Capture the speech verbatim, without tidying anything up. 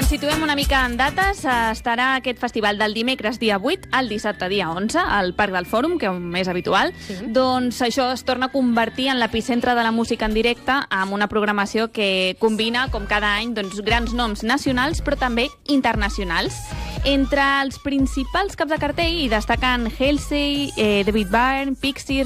ens situem una mica en dates, estarà aquest festival del dimecres dia vuit al dissabte dia onze al Parc del Fòrum, que és habitual. Sí. Doncs això es torna a convertir en l'epicentre de la música en directe amb una programació que combina, com cada any, doncs, grans noms nacionals però també internacionals. Entre els principals caps de cartell hi destaquen Halsey, eh, David Byrne, Pixies,